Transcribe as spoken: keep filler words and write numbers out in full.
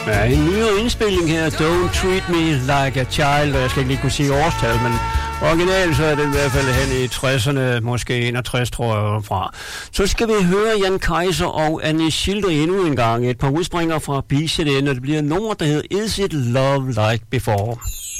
Ja, en nyere indspilling her, Don't Treat Me Like a Child, og jeg skal ikke lige kunne sige årstal, men originalt så er det i hvert fald hen i tresserne, måske enogtres, tror jeg fra. Så skal vi høre Jan Kaiser og Annie Schilder endnu en gang. Et par udspringer fra B C D, og det bliver et nummer, der hedder Is It Love Like Before.